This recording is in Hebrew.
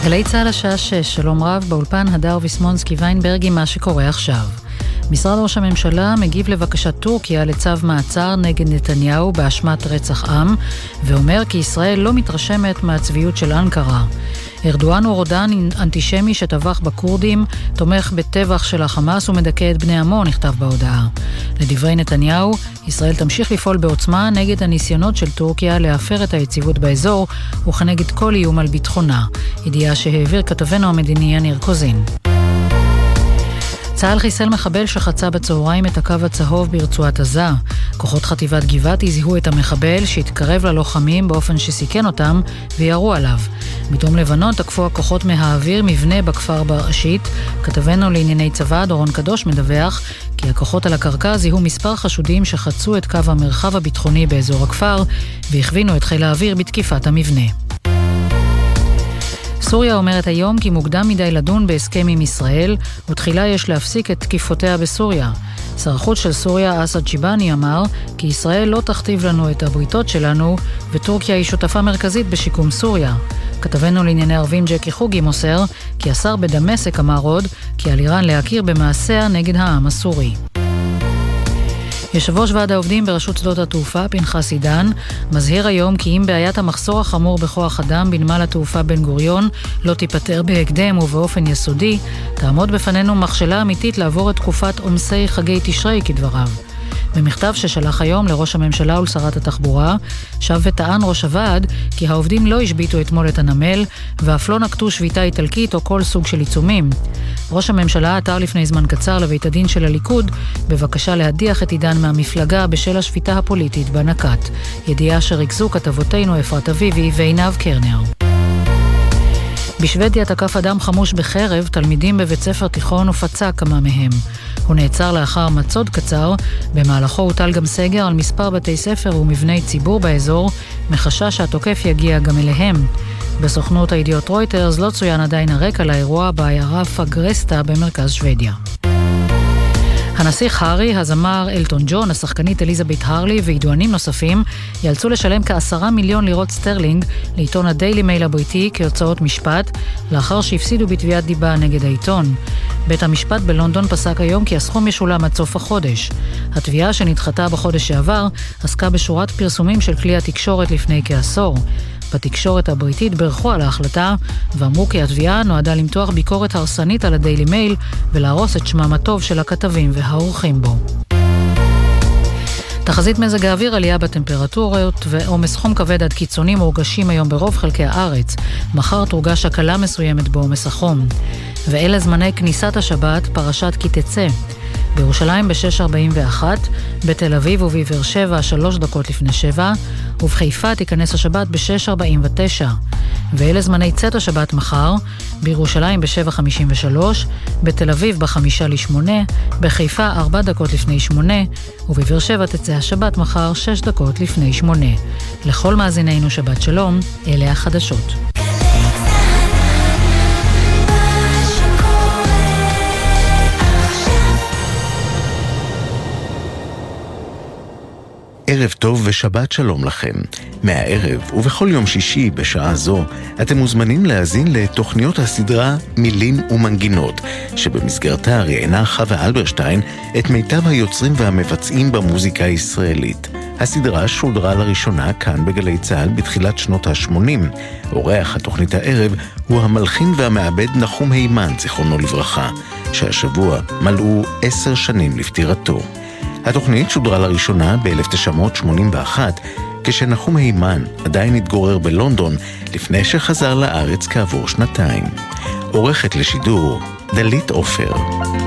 גלי צהל השעה 6, שלום רב, באולפן הדר ויסמונסקי ויינברג עם מה שקורה עכשיו. משרד ראש הממשלה מגיב לבקשת טורקיה לצו מעצר נגד נתניהו באשמת רצח עם, ואומר כי ישראל לא מתרשמת מהצביעות של אנקרה. ארדואן הוא רודן אנטישמי שטבח בקורדים, תומך בטבח של החמאס ומדכא את בני עמו, נכתב בהודעה. לדברי נתניהו, ישראל תמשיך לפעול בעוצמה נגד הניסיונות של טורקיה להפר את היציבות באזור וכנגד כל איום על ביטחונה. ידיעה שהעביר כתבנו המדיני יניר קוזין. צה"ל חיסל מחבל שחצה בצהריים את הקו הצהוב ברצועת עזה. כוחות חטיבת גבעתי זיהו את המחבל שהתקרב ללוחמים באופן שסיכן אותם וירו עליו. בתום לבנון תקפו הכוחות מהאוויר מבנה בכפר בראשית. כתבנו לענייני צבא דורון קדוש מדווח כי הכוחות על הקרקע זיהו מספר חשודים שחצו את קו המרחב הביטחוני באזור הכפר והכווינו את חיל האוויר בתקיפת המבנה. סוריה אומרת היום כי מוקדם מדי לדון בהסכם עם ישראל, ותחילה יש להפסיק את תקיפותיה בסוריה. שר החוץ של סוריה, אסד שיבאני, אמר כי ישראל לא תכתיב לנו את הבריתות שלנו, וטורקיה היא שותפה מרכזית בשיקום סוריה. כתבנו לענייני ערבים ג'קי חוגי מוסר כי השר בדמשק אמר עוד כי על איראן להכיר במעשיה נגד העם הסורי. יושב ראש ועד העובדים ברשות שדות התעופה, פנחס עידן, מזהיר היום כי אם בעיית המחסור החמור בכוח אדם בנמל התעופה בן גוריון לא תיפטר בהקדם ובאופן יסודי, תעמוד בפנינו מכשלה אמיתית לעבור את תקופת עומסי חגי תשרי כדבריו. במכתב ששלח היום לראש הממשלה ולשרת התחבורה, שב וטען ראש הוועד כי העובדים לא השביתו אתמול את הנמל, ואף לא נקטו שביתה איטלקית או כל סוג של עיצומים. ראש הממשלה עתר לפני זמן קצר לבית הדין של הליכוד, בבקשה להדיח את עידן מהמפלגה בשל השביתה הפוליטית בנקת. ידיעה שריכזו כתבותינו אפרת אביבי ועינב קרנר. בשוודיה תקף אדם חמוש בחרב תלמידים בבית ספר תיכון ופצע כמה מהם. הוא נעצר לאחר מצוד קצר, במהלכו הוטל גם סגר על מספר בתי ספר ומבני ציבור באזור, מחשש שהתוקף יגיע גם אליהם. בסוכנות הידיעות רויטרס לא צוין עדיין הרקע לאירוע בעיירה פגרסטה במרכז שוודיה. הנסיך הארי, הזמר אלטון ג'ון, השחקנית אליזבת הרלי וידוענים נוספים יאלצו לשלם כ10 מיליון לירות סטרלינג לעיתון הדיילי מייל הבריטי כהוצאות משפט, לאחר שהפסידו בתביעת דיבה נגד העיתון. בית המשפט בלונדון פסק היום כי הסכום ישולם עד סוף החודש. התביעה שנדחתה בחודש שעבר עסקה בשורת פרסומים של כלי התקשורת לפני כעשור. בתקשורת הבריטית ברכו על ההחלטה ואמרו כי התביעה נועדה למתוח ביקורת הרסנית על הדיילי מייל ולהרוס את שמם הטוב של הכתבים והעורכים בו. תחזית מזג האוויר, עלייה בטמפרטורות ועומס חום כבד עד קיצוני מורגשים היום ברוב חלקי הארץ. מחר תורגש הקלה מסוימת בעומס החום. ואלה זמני כניסת השבת, פרשת כי תצא. בירושלים ב-6:41, בתל אביב ובבאר שבע 3 דקות לפני 7, ובחיפה תיכנס השבת ב-6:49. ואלה זמני צאת השבת מחר, בירושלים ב-7:53, בתל אביב ב-5:08, בחיפה 4 דקות לפני 8, ובבאר שבע תצא השבת מחר 6 דקות לפני 8. לכל מאזינינו שבת שלום, אלה החדשות. ערב טוב ושבת שלום לכם. מהערב ובכל יום שישי בשעה זו אתם מוזמנים להאזין לתוכניות הסדרה מילים ומנגינות, שבמסגרתה ראיינה חווה אלברשטיין את מיטב היוצרים והמבצעים במוזיקה הישראלית. הסדרה שודרה לראשונה כאן בגלי צהל בתחילת שנות ה-80. אורח התוכנית הערב הוא המלחין והמעבד נחום הימן, זיכרונו לברכה, שהשבוע מלאו 10 שנים לפטירתו. התוכנית שודרה לראשונה ב-1981, כשנחום הימן עדיין התגורר בלונדון לפני שחזר לארץ כעבור 2 עורכת לשידור דלית עופר.